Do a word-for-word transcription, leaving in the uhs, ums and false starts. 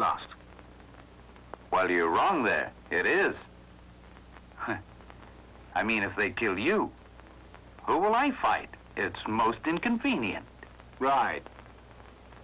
lost. Well, you're wrong there. It is. I mean, if they kill you, who will I fight? It's most inconvenient. Right.